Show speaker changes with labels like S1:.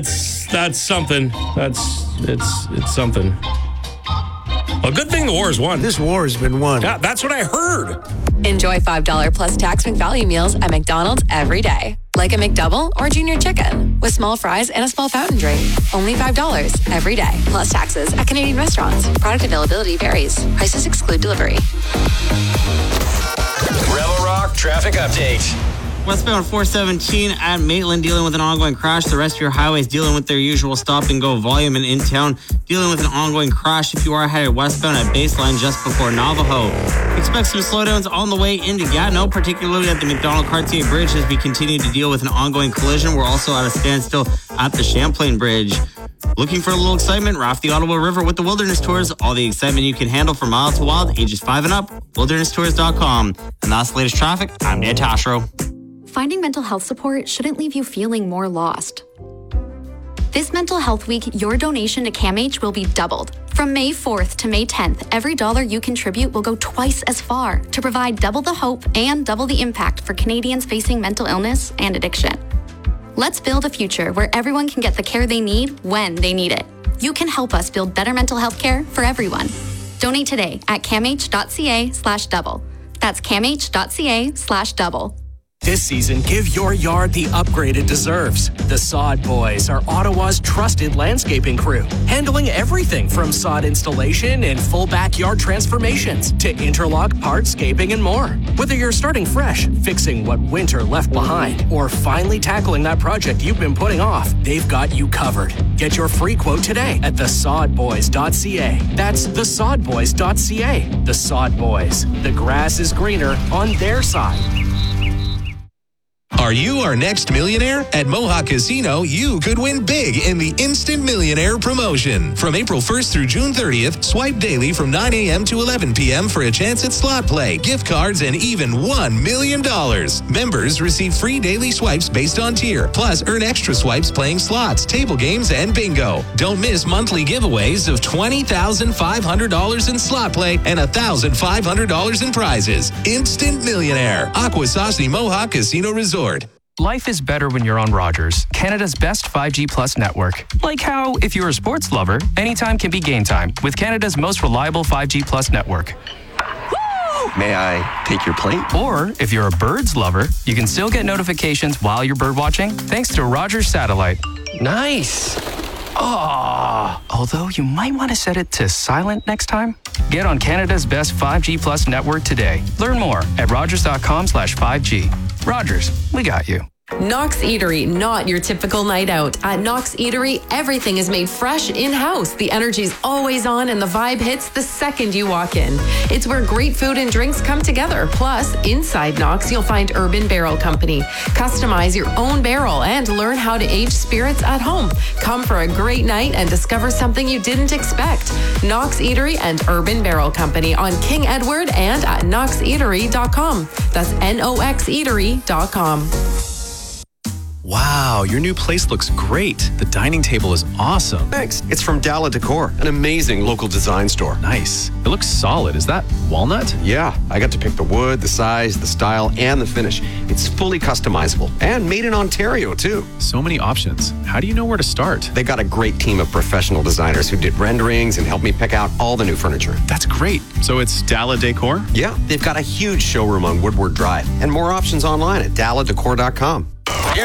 S1: That's something. It's something. Well, good thing the war's won.
S2: This war has been won.
S1: Yeah, that's what I heard.
S3: Enjoy $5 plus tax McValue meals at McDonald's every day. Like a McDouble or Junior Chicken with small fries and a small fountain drink. Only $5 every day. Plus taxes at Canadian restaurants. Product availability varies. Prices exclude delivery.
S4: Rebel Rock traffic update.
S5: Westbound 417 at Maitland dealing with an ongoing crash. The rest of your highways dealing with their usual stop and go volume, and in town dealing with an ongoing crash if you are headed westbound at Baseline just before Navajo. Expect some slowdowns on the way into Gatineau, particularly at the McDonald-Cartier Bridge as we continue to deal with an ongoing collision. We're also at a standstill at the Champlain Bridge. Looking for a little excitement? Raft the Ottawa River with the Wilderness Tours. All the excitement you can handle from mild to wild, ages 5 and up. WildernessTours.com. And that's the latest traffic. I'm Nate Tashro.
S6: Finding mental health support shouldn't leave you feeling more lost. This Mental Health Week, your donation to CAMH will be doubled. From May 4th to May 10th, every dollar you contribute will go twice as far to provide double the hope and double the impact for Canadians facing mental illness and addiction. Let's build a future where everyone can get the care they need when they need it. You can help us build better mental health care for everyone. Donate today at camh.ca/double. That's camh.ca/double.
S7: This season, give your yard the upgrade it deserves. The Sod Boys are Ottawa's trusted landscaping crew, handling everything from sod installation and full backyard transformations to interlock, hardscaping, and more. Whether you're starting fresh, fixing what winter left behind, or finally tackling that project you've been putting off, they've got you covered. Get your free quote today at thesodboys.ca. That's thesodboys.ca. The Sod Boys. The grass is greener on their side.
S8: Are you our next millionaire? At Mohawk Casino, you could win big in the Instant Millionaire promotion. From April 1st through June 30th, swipe daily from 9 a.m. to 11 p.m. for a chance at slot play, gift cards, and even $1 million. Members receive free daily swipes based on tier, plus earn extra swipes playing slots, table games, and bingo. Don't miss monthly giveaways of $20,500 in slot play and $1,500 in prizes. Instant Millionaire. Akwesasne Mohawk Casino Resort.
S9: Life is better when you're on Rogers, Canada's best 5G Plus network. Like how, if you're a sports lover, anytime can be game time with Canada's most reliable 5G Plus network.
S10: May I take your plate?
S9: Or, if you're a birds lover, you can still get notifications while you're bird watching thanks to Rogers Satellite.
S10: Nice.
S9: Although you might want to set it to silent next time. Get on Canada's best 5G Plus network today. Learn more at rogers.com/5G. Rogers, we got you.
S3: Knox Eatery, not your typical night out. At Knox Eatery, everything is made fresh in-house. The energy's always on and the vibe hits the second you walk in. It's where great food and drinks come together. Plus, inside Knox, you'll find Urban Barrel Company. Customize your own barrel and learn how to age spirits at home. Come for a great night and discover something you didn't expect. Knox Eatery and Urban Barrel Company on King Edward and at knoxeatery.com. That's NOXeatery.com.
S11: Wow, your new place looks great. The dining table is awesome.
S10: Thanks. It's from Dalla Decor, an amazing local design store.
S11: Nice. It looks solid. Is that walnut?
S10: Yeah, I got to pick the wood, the size, the style, and the finish. It's fully customizable and made in Ontario, too.
S11: So many options. How do you know where to start?
S10: They got a great team of professional designers who did renderings and helped me pick out all the new furniture.
S11: That's great. So it's Dalla Decor?
S10: Yeah, they've got a huge showroom on Woodward Drive and more options online at dalladecor.com.